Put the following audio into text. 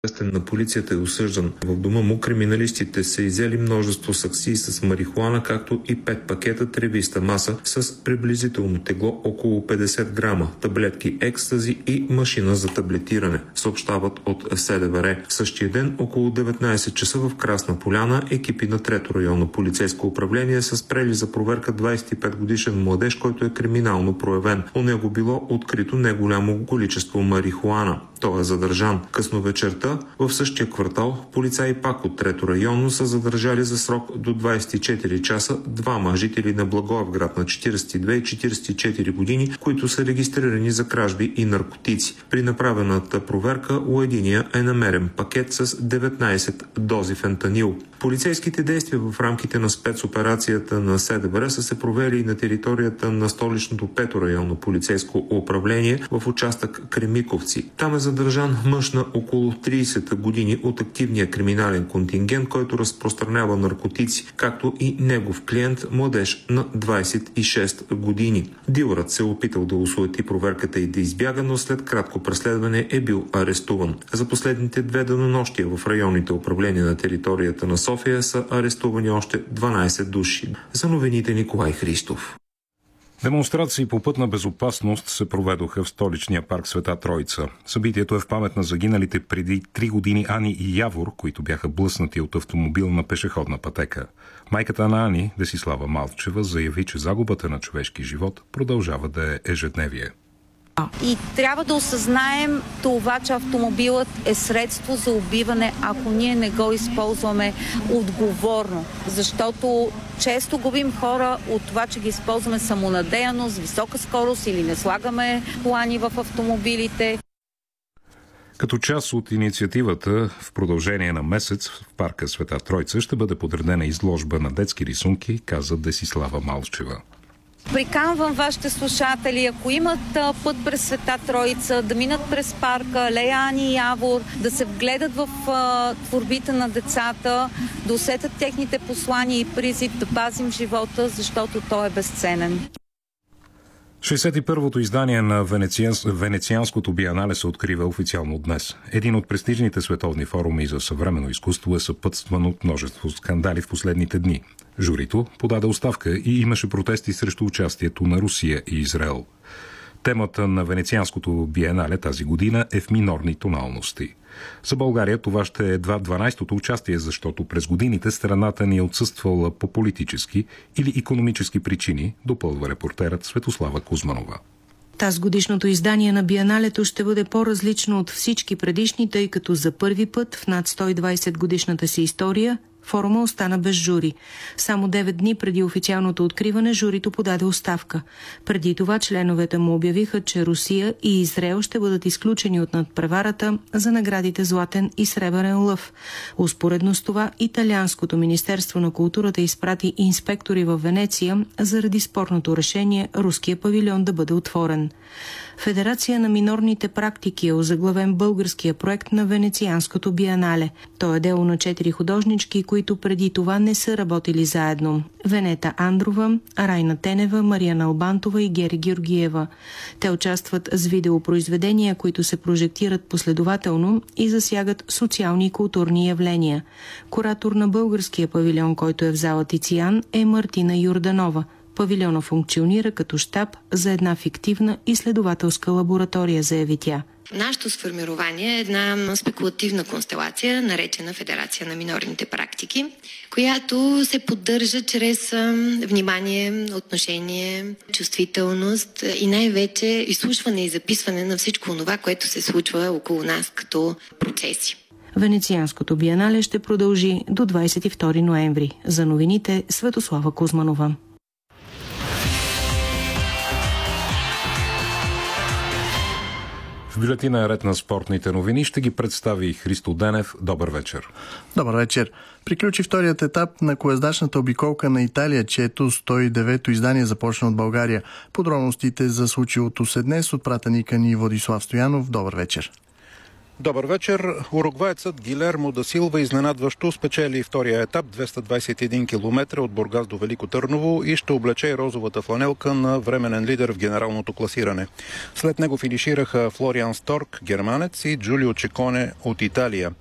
На полицията е осъждан. В дома му криминалистите са иззели множество саксии с марихуана, както и 5 пакета тревиста маса с приблизително тегло около 50 грама, таблетки екстази и машина за таблетиране, съобщават от СДВР. В същия ден, около 19 часа в Красна поляна, екипи на 3-то районно полицейско управление са спрели за проверка 25-годишен младеж, който е криминално проявен. У него било открито неголямо количество марихуана. Той е задържан. Късно вечерта в същия квартал полицаи пак от 3-то районно са задържали за срок до 24 часа двама жители на Благоевград на 42 и 44 години, които са регистрирани за кражби и наркотици. При направената проверка у единия е намерен пакет с 19 дози фентанил. Полицейските действия в рамките на спецоперацията на СДВР са се провели и на територията на столичното 5-то районно полицейско управление в участък Кремиковци. Там е задържан мъж на около 30 години от активния криминален контингент, който разпространява наркотици, както и негов клиент, младеж на 26 години. Дилърът се опитал да осуети проверката и да избяга, но след кратко преследване е бил арестуван. За последните 2 денонощия в районните управления на територията на София са арестувани още 12 души. За новините Николай Христов. Демонстрации по пътна безопасност се проведоха в столичния парк Света Троица. Събитието е в памет на загиналите преди 3 години Ани и Явор, които бяха блъснати от автомобил на пешеходна пътека. Майката на Ани, Десислава Малчева, заяви, че загубата на човешки живот продължава да е ежедневие. И трябва да осъзнаем това, че автомобилът е средство за убиване, ако ние не го използваме отговорно. Защото често губим хора от това, че ги използваме самонадеяно, с висока скорост или не слагаме колани в автомобилите. Като част от инициативата в продължение на месец в парка Света Тройца ще бъде подредена изложба на детски рисунки, каза Десислава Малчева. Приканвам вашите слушатели, ако имат път през Света Троица, да минат през парка, алея Ани и Явор, да се вгледат в творбите на децата, да усетят техните послания и призив да пазим живота, защото той е безценен. 61-то издание на Венецианското биенале се открива официално днес. Един от престижните световни форуми за съвременно изкуство е съпътстван от множество скандали в последните дни. Журито подаде оставка и имаше протести срещу участието на Русия и Израел. Темата на Венецианското биенале тази година е в минорни тоналности. За България това ще е едва 12-то участие, защото през годините страната ни е отсъствала по политически или икономически причини, допълва репортерът Светослава Кузманова. Тазгодишното издание на биеналето ще бъде по-различно от всички предишни, тъй като за първи път в над 120 годишната си история форума остана без жури. Само 9 дни преди официалното откриване журито подаде оставка. Преди това членовете му обявиха, че Русия и Израел ще бъдат изключени от надпреварата за наградите Златен и Сребърен лъв. Успоредно с това Италианското министерство на културата изпрати инспектори в Венеция заради спорното решение руския павилион да бъде отворен. Федерация на минорните практики е озаглавен българския проект на Венецианското биенале. Той е дело на 4 художнички, които преди това не са работили заедно. Венета Андрова, Райна Тенева, Мария Налбантова и Гери Георгиева. Те участват с видеопроизведения, които се прожектират последователно и засягат социални и културни явления. Куратор на българския павилион, който е в зала Тициан, е Мартина Йорданова. Павилиона функционира като щаб за една фиктивна изследователска лаборатория, заяви тя. Нашето сформирование е една спекулативна констелация, наречена Федерация на минорните практики, която се поддържа чрез внимание, отношение, чувствителност и най-вече изслушване и записване на всичко това, което се случва около нас като процеси. Венецианското биенале ще продължи до 22 ноември. За новините Светослава Кузманова. В бюлетина е ред на спортните новини. Ще ги представи Христо Денев. Добър вечер. Добър вечер. Приключи вторият етап на колездачната обиколка на Италия, чието 109-то издание започна от България. Подробностите за случилото се днес от пратеника ни Владислав Стоянов. Добър вечер. Добър вечер. Уругвайцът Гилермо да Силва изненадващо спечели втория етап 221 км от Бургас до Велико Търново и ще облече и розовата фланелка на временен лидер в генералното класиране. След него финишираха Флориан Сторк, германец, и Джулио Чеконе от Италия.